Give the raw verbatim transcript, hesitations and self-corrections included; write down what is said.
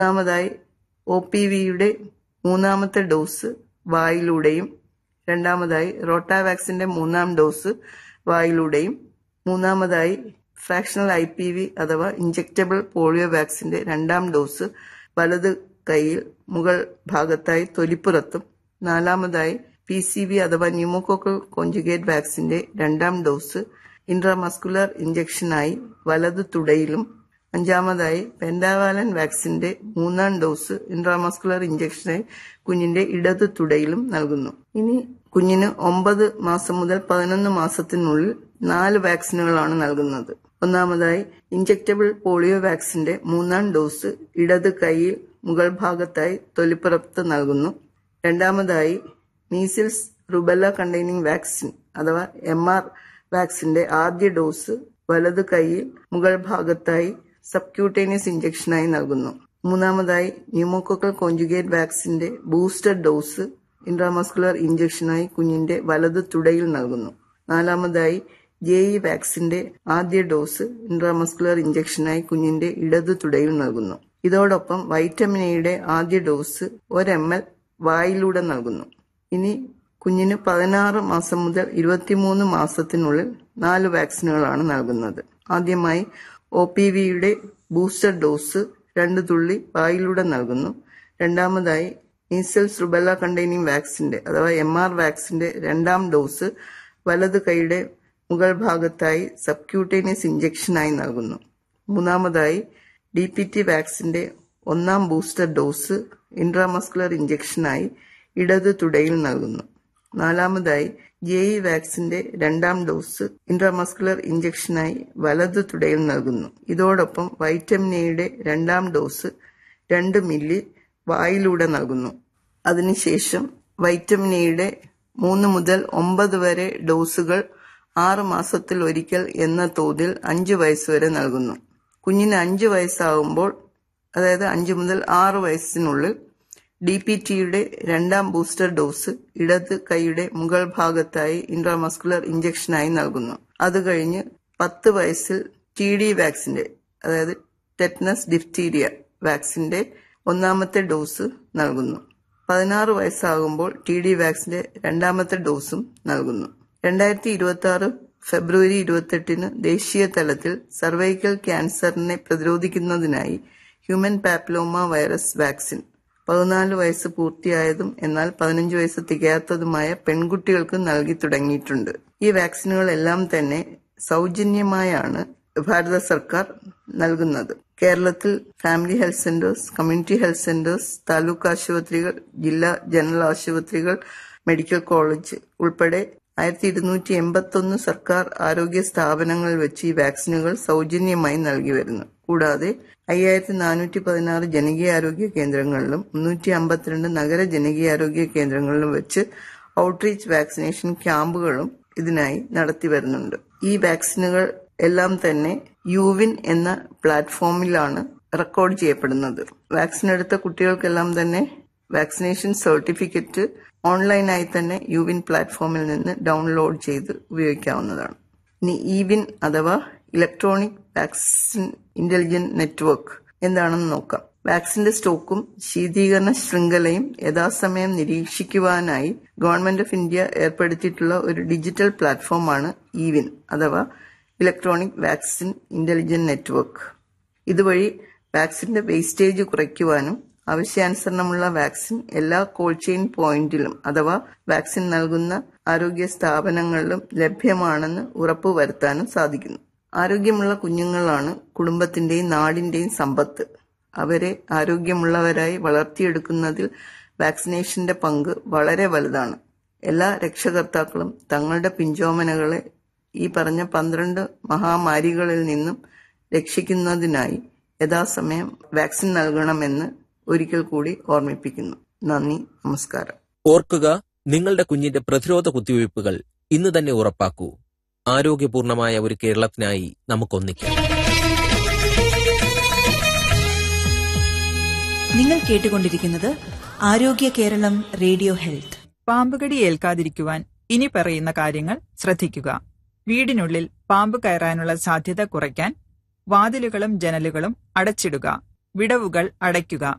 ഒന്നാമതായി O P വിയുടെ മൂന്നാമത്തെ ഡോസ് വായിലൂടെയും, രണ്ടാമതായി റോട്ടാവാക്സിന്റെ മൂന്നാം ഡോസ് വായിലൂടെയും, മൂന്നാമതായി ഫ്രാക്ഷണൽ ഐ പി വി അഥവാ ഇഞ്ചക്റ്റബിൾ പോളിയോ വാക്സിന്റെ രണ്ടാം ഡോസ് വലത് കൈയിൽ മുകൾ ഭാഗത്തായി തൊലിപ്പുറത്തും, നാലാമതായി പി സി വി അഥവാ ന്യൂമോകോക്കൽ കോഞ്ചുഗേറ്റ് വാക്സിന്റെ രണ്ടാം ഡോസ് ഇൻട്രാമസ്കുലർ ഇഞ്ചക്ഷനായി വലത് തുടയിലും, അഞ്ചാമതായി പെൻഡാവാലൻ വാക്സിന്റെ മൂന്നാം ഡോസ് ഇൻട്രാമസ്കുലർ ഇഞ്ചക്ഷനായി കുഞ്ഞിന്റെ ഇടത് തുടയിലും നൽകുന്നു. ഇനി കുഞ്ഞിന് ഒമ്പത് മാസം മുതൽ പതിനൊന്ന് മാസത്തിനുള്ളിൽ നാല് വാക്സിനുകളാണ് നൽകുന്നത്. ഒന്നാമതായി ഇഞ്ചക്റ്റബിൾ പോളിയോ വാക്സിന്റെ മൂന്നാം ഡോസ് ഇടത് കൈയിൽ മുകൾ ഭാഗത്തായി തൊലിപ്പുറത്ത് നൽകുന്നു. രണ്ടാമതായി മീസിൽസ് റുബെല്ല കണ്ടെയ്നിങ് വാക്സിൻ അഥവാ എം ആർ വാക്സിന്റെ ആദ്യ ഡോസ് വലത് കൈയിൽ മുകൾ ഭാഗത്തായി സബ്ക്യൂട്ടേനിയസ് ഇഞ്ചക്ഷനായി നൽകുന്നു. മൂന്നാമതായി ന്യൂമോകോക്കൽ കോഞ്ചുഗേറ്റ് വാക്സിന്റെ ബൂസ്റ്റർ ഡോസ് ഇൻട്രാമസ്കുലർ ഇഞ്ചക്ഷനായി കുഞ്ഞിന്റെ വലത് തുടയിൽ നൽകുന്നു. നാലാമതായി ജെ ഇ വാക്സിന്റെ ആദ്യ ഡോസ് ഇൻട്രാമസ്കുലർ ഇഞ്ചക്ഷനായി കുഞ്ഞിന്റെ ഇടത് തുടയിൽ നൽകുന്നു. ഇതോടൊപ്പം വൈറ്റമിൻ എയുടെ ആദ്യ ഡോസ് ഒരു എം എൽ വായിലൂടെ നൽകുന്നു. ഇനി കുഞ്ഞിന് പതിനാറ് മാസം മുതൽ ഇരുപത്തിമൂന്ന് മാസത്തിനുള്ളിൽ നാല് വാക്സിനുകളാണ് നൽകുന്നത്. ആദ്യമായി ഒ പി വിയുടെ ബൂസ്റ്റർ ഡോസ് രണ്ട് തുള്ളി വായിലൂടെ നൽകുന്നു. രണ്ടാമതായി മീസൽസ് റുബെല്ല കണ്ടെയ്നിങ് വാക്സിന്റെ അഥവാ എം ആർ വാക്സിന്റെ രണ്ടാം ഡോസ് വലത് കൈയുടെ മുകൾ ഭാഗത്തായി സബ്ക്യൂട്ടേനിയസ് ഇഞ്ചക്ഷനായി നൽകുന്നു. മൂന്നാമതായി ഡി പി ടി വാക്സിന്റെ ഒന്നാം ബൂസ്റ്റർ ഡോസ് ഇൻട്രാമസ്കുലർ ഇഞ്ചക്ഷനായി ഇടത് തുടയിൽ നൽകുന്നു. നാലാമതായി ജെ ഇ വാക്സിന്റെ രണ്ടാം ഡോസ് ഇൻട്രാമസ്കുലർ ഇഞ്ചക്ഷനായി വലത് തുടയിൽ നൽകുന്നു. ഇതോടൊപ്പം വൈറ്റമിൻ എയുടെ രണ്ടാം ഡോസ് രണ്ട് മില്ലി വായിലൂടെ നൽകുന്നു. അതിനുശേഷം വൈറ്റമിൻ എയുടെ മൂന്ന് മുതൽ ഒമ്പത് വരെ ഡോസുകൾ ആറ് മാസത്തിൽ ഒരിക്കൽ എന്ന തോതിൽ അഞ്ച് വയസ്സുവരെ നൽകുന്നു. കുഞ്ഞിന് അഞ്ച് വയസ്സാകുമ്പോൾ, അതായത് അഞ്ച് മുതൽ ആറ് വയസ്സിനുള്ളിൽ ഡി പി ടിയുടെ രണ്ടാം ബൂസ്റ്റർ ഡോസ് ഇടത് കൈയുടെ മുകൾ ഭാഗത്തായി ഇൻട്രാമസ്കുലർ ഇഞ്ചക്ഷനായി നൽകുന്നു. അത് കഴിഞ്ഞ് പത്ത് വയസ്സിൽ ടി ഡി വാക്സിന്റെ അതായത് ടെറ്റനസ് ഡിഫ്തീരിയ വാക്സിന്റെ ഒന്നാമത്തെ ഡോസ് നൽകുന്നു. പതിനാറ് വയസ്സാകുമ്പോൾ ടി ഡി വാക്സിന്റെ രണ്ടാമത്തെ ഡോസും നൽകുന്നു. രണ്ടായിരത്തി ഇരുപത്തി ആറ് ഫെബ്രുവരി ഇരുപത്തെട്ടിന് ദേശീയ തലത്തിൽ സർവൈക്കൽ ക്യാൻസറിനെ പ്രതിരോധിക്കുന്നതിനായി ഹ്യൂമൻ പാപ്പിലോമ വൈറസ് വാക്സിൻ പതിനാല് വയസ്സ് പൂർത്തിയായതും എന്നാൽ പതിനഞ്ച് വയസ്സ് തികയാത്തതുമായ പെൺകുട്ടികൾക്ക് നൽകി തുടങ്ങിയിട്ടുണ്ട്. ഈ വാക്സിനുകളെല്ലാം തന്നെ സൗജന്യമായാണ് ഭാരത സർക്കാർ നൽകുന്നത്. കേരളത്തിൽ family health centres, community health centres, taluk ആശുപത്രികൾ, ജില്ലാ ജനറൽ ആശുപത്രികൾ, മെഡിക്കൽ കോളേജ് ഉൾപ്പെടെ ആയിരത്തി ഇരുന്നൂറ്റി എൺപത്തി ഒന്ന് സർക്കാർ ആരോഗ്യ സ്ഥാപനങ്ങളിൽ വെച്ച് ഈ വാക്സിനുകൾ സൗജന്യമായി നൽകി വരുന്നു. കൂടാതെ അയ്യായിരത്തി നാനൂറ്റി പതിനാറ് ജനകീയാരോഗ്യ കേന്ദ്രങ്ങളിലും മുന്നൂറ്റി അമ്പത്തിരണ്ട് നഗര ജനകീയാരോഗ്യ കേന്ദ്രങ്ങളിലും വെച്ച് ഔട്ട്റീച്ച് വാക്സിനേഷൻ ക്യാമ്പുകളും ഇതിനായി നടത്തി വരുന്നുണ്ട്. ഈ വാക്സിനുകൾ എല്ലാം തന്നെ യുവിൻ എന്ന പ്ലാറ്റ്ഫോമിലാണ് റെക്കോർഡ് ചെയ്യപ്പെടുന്നത്. വാക്സിൻ എടുത്ത കുട്ടികൾക്കെല്ലാം തന്നെ വാക്സിനേഷൻ സർട്ടിഫിക്കറ്റ് ഓൺലൈനായി തന്നെ യുവിൻ പ്ലാറ്റ്ഫോമിൽ നിന്ന് ഡൗൺലോഡ് ചെയ്ത് ഉപയോഗിക്കാവുന്നതാണ്. ഇനി ഇവിൻ അഥവാ ഇലക്ട്രോണിക് വാക്സിൻ ഇന്റലിജന്റ് നെറ്റ്വർക്ക് എന്താണെന്ന് നോക്കാം. വാക്സിന്റെ സ്റ്റോക്കും ശീതീകരണ ശൃംഖലയും യഥാസമയം നിരീക്ഷിക്കുവാനായി ഗവൺമെന്റ് ഓഫ് ഇന്ത്യ ഏർപ്പെടുത്തിയിട്ടുള്ള ഒരു ഡിജിറ്റൽ പ്ലാറ്റ്ഫോമാണ് ഇവിൻ അഥവാ ഇലക്ട്രോണിക് വാക്സിൻ ഇന്റലിജന്റ് നെറ്റ്വർക്ക്. ഇതുവഴി വാക്സിന്റെ വേസ്റ്റേജ് കുറയ്ക്കുവാനും ആവശ്യാനുസരണമുള്ള വാക്സിൻ എല്ലാ കോൾഡ് ചെയിൻ പോയിന്റിലും അഥവാ വാക്സിൻ നൽകുന്ന ആരോഗ്യ സ്ഥാപനങ്ങളിലും ലഭ്യമാണെന്ന് ഉറപ്പുവരുത്താനും സാധിക്കുന്നു. ആരോഗ്യമുള്ള കുഞ്ഞുങ്ങളാണ് കുടുംബത്തിന്റെയും നാടിന്റെയും സമ്പത്ത്. അവരെ ആരോഗ്യമുള്ളവരായി വളർത്തിയെടുക്കുന്നതിൽ വാക്സിനേഷന്റെ പങ്ക് വളരെ വലുതാണ്. എല്ലാ രക്ഷകർത്താക്കളും തങ്ങളുടെ പിഞ്ചോമനകളെ ഈ പറഞ്ഞ പന്ത്രണ്ട് മഹാമാരികളിൽ നിന്നും രക്ഷിക്കുന്നതിനായി യഥാസമയം വാക്സിൻ നൽകണമെന്ന് ഒരിക്കൽ കൂടി ഓർമ്മിപ്പിക്കുന്നു. നന്ദി, നമസ്കാരം. ഓർക്കുക, നിങ്ങളുടെ കുഞ്ഞിന്റെ പ്രതിരോധ കുത്തിവയ്പ്പുകൾ ഇന്ന് തന്നെ ഉറപ്പാക്കൂ. ആരോഗ്യപൂർണമായ ഒരു കേരളത്തിനായി നമുക്കൊന്നിക്കാം. നിങ്ങൾ കേട്ടുകൊണ്ടിരിക്കുന്നത് ആരോഗ്യ കേരളം റേഡിയോ ഹെൽത്ത്. പാമ്പുകടി ഏൽക്കാതിരിക്കുവാൻ ഇനി പറയുന്ന കാര്യങ്ങൾ ശ്രദ്ധിക്കുക. വീടിനുള്ളിൽ പാമ്പ് കയറാനുള്ള സാധ്യത കുറയ്ക്കാൻ വാതിലുകളും ജനലുകളും അടച്ചിടുക. വിടവുകൾ അടയ്ക്കുക.